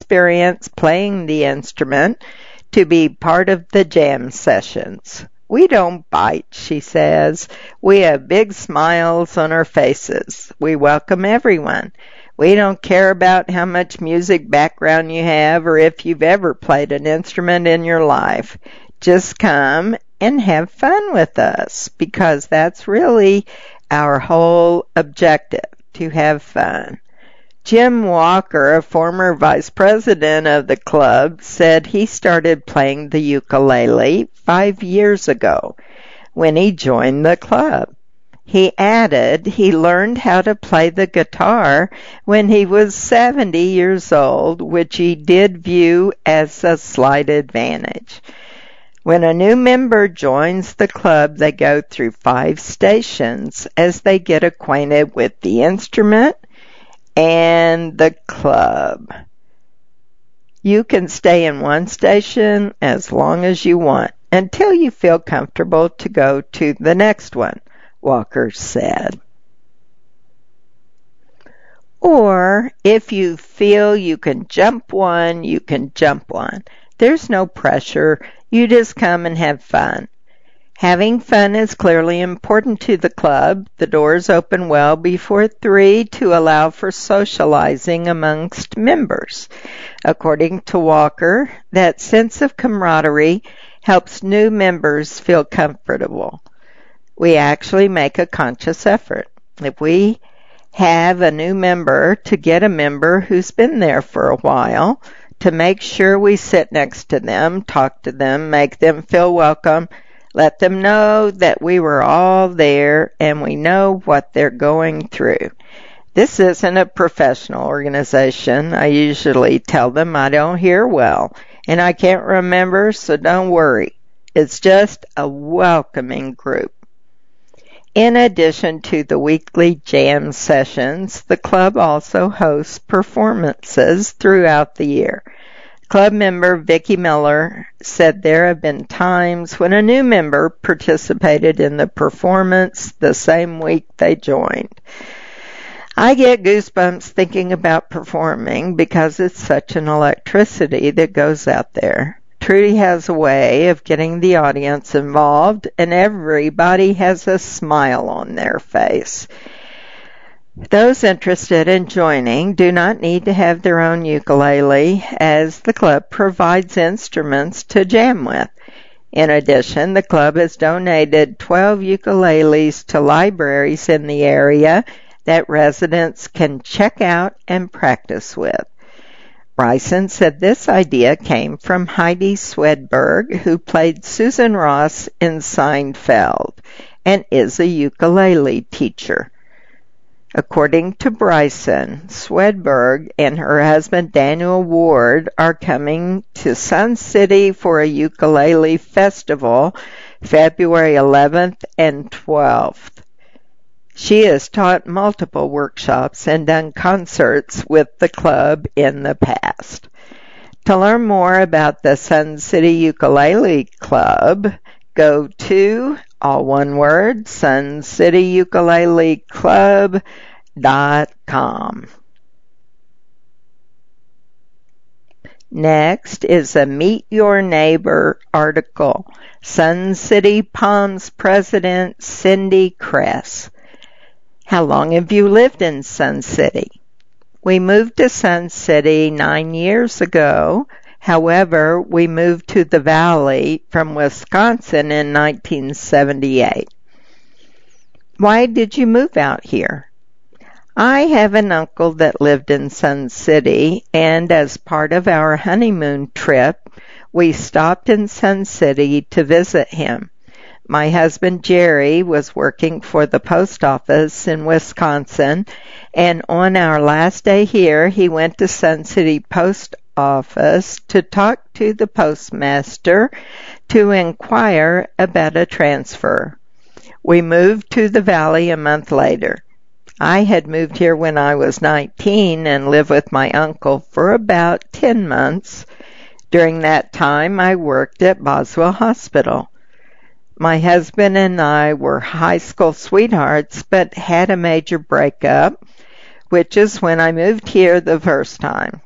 experience playing the instrument to be part of the jam sessions. We don't bite, she says. We have big smiles on our faces. We welcome everyone. We don't care about how much music background you have or if you've ever played an instrument in your life. Just come and have fun with us, because that's really our whole objective, to have fun. Jim Walker, a former vice president of the club, said he started playing the ukulele 5 years ago when he joined the club. He added he learned how to play the guitar when he was 70 years old, which he did view as a slight advantage. When a new member joins the club, they go through 5 stations as they get acquainted with the instrument and the club. You can stay in one station as long as you want until you feel comfortable to go to the next one, Walker said. Or if you feel you can jump one, you can jump one. There's no pressure. You just come and have fun. Having fun is clearly important to the club. The doors open well before 3 to allow for socializing amongst members. According to Walker, that sense of camaraderie helps new members feel comfortable. We actually make a conscious effort. If we have a new member, to get a member who's been there for a while, to make sure we sit next to them, talk to them, make them feel welcome, let them know that we were all there and we know what they're going through. This isn't a professional organization. I usually tell them I don't hear well and I can't remember, so don't worry. It's just a welcoming group. In addition to the weekly jam sessions, the club also hosts performances throughout the year. Club member Vicki Miller said there have been times when a new member participated in the performance the same week they joined. I get goosebumps thinking about performing because it's such an electricity that goes out there. Trudy has a way of getting the audience involved, and everybody has a smile on their face. Those interested in joining do not need to have their own ukulele, as the club provides instruments to jam with. In addition, the club has donated 12 ukuleles to libraries in the area that residents can check out and practice with. Bryson said this idea came from Heidi Swedberg, who played Susan Ross in Seinfeld and is a ukulele teacher. According to Bryson, Swedberg and her husband Daniel Ward are coming to Sun City for a ukulele festival February 11th and 12th. She has taught multiple workshops and done concerts with the club in the past. To learn more about the Sun City Ukulele Club, go to, all one word, suncityukuleleClub.com. Next is a Meet Your Neighbor article. Sun City Palms President Cindy Kress. How long have you lived in Sun City? We moved to Sun City 9 years ago. However, we moved to the Valley from Wisconsin in 1978. Why did you move out here? I have an uncle that lived in Sun City, and as part of our honeymoon trip, we stopped in Sun City to visit him. My husband Jerry was working for the post office in Wisconsin, and on our last day here, he went to Sun City Post Office to talk to the postmaster to inquire about a transfer. We moved to the Valley a month later. I had moved here when I was 19 and lived with my uncle for about 10 months. During that time, I worked at Boswell Hospital. My husband and I were high school sweethearts, but had a major breakup, which is when I moved here the first time.